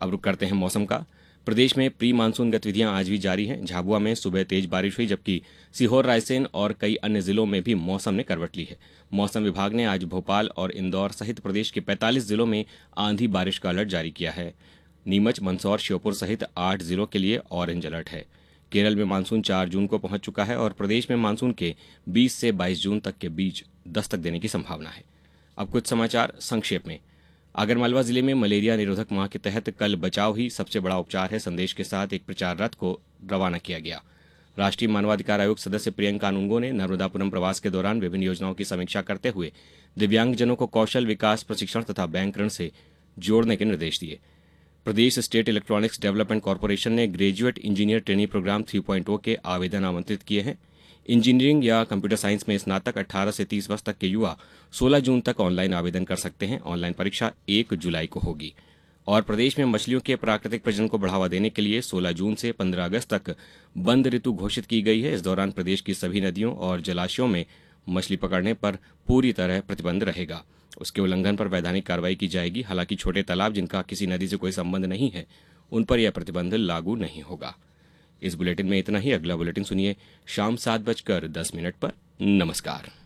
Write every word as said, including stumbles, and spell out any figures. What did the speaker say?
अब रुक करते हैं मौसम का। प्रदेश में प्री मानसून गतिविधियां आज भी जारी हैं। झाबुआ में सुबह तेज बारिश हुई, जबकि सीहोर, रायसेन और कई अन्य जिलों में भी मौसम ने करवट ली है। मौसम विभाग ने आज भोपाल और इंदौर सहित प्रदेश के पैंतालीस जिलों में आंधी बारिश का अलर्ट जारी किया है। नीमच, मंदसौर, श्योपुर सहित आठ जिलों के लिए ऑरेंज अलर्ट है। केरल में मानसून चार जून को पहुंच चुका है और प्रदेश में मानसून के बीस से बाईस जून तक के बीच दस्तक देने की संभावना है। अब कुछ समाचार संक्षेप में। आगरमालवा जिले में मलेरिया निरोधक माह के तहत कल बचाव ही सबसे बड़ा उपचार है संदेश के साथ एक प्रचार रथ को रवाना किया गया। राष्ट्रीय मानवाधिकार आयोग सदस्य प्रियंका अनुंगो ने नर्मदापुरम प्रवास के दौरान विभिन्न योजनाओं की समीक्षा करते हुए दिव्यांगजनों को कौशल विकास प्रशिक्षण तथा बैंक ऋण से जोड़ने के निर्देश दिए। प्रदेश स्टेट इलेक्ट्रॉनिक्स डेवलपमेंट कॉरपोरेशन ने graduate engineer trainee programme three point ओ के आवेदन आमंत्रित किए हैं। इंजीनियरिंग या कंप्यूटर साइंस में स्नातक अठारह से तीस वर्ष तक के युवा सोलह जून तक ऑनलाइन आवेदन कर सकते हैं। ऑनलाइन परीक्षा एक जुलाई को होगी। और प्रदेश में मछलियों के प्राकृतिक प्रजनन को बढ़ावा देने के लिए सोलह जून से पंद्रह अगस्त तक बंद ऋतु घोषित की गई है। इस दौरान प्रदेश की सभी नदियों और जलाशयों में मछली पकड़ने पर पूरी तरह प्रतिबंध रहेगा। उसके उल्लंघन पर वैधानिक कार्रवाई की जाएगी। हालांकि छोटे तालाब जिनका किसी नदी से कोई संबंध नहीं है, उन पर यह प्रतिबंध लागू नहीं होगा। इस बुलेटिन में इतना ही। अगला बुलेटिन सुनिए शाम सात बजकर दस मिनट पर। नमस्कार।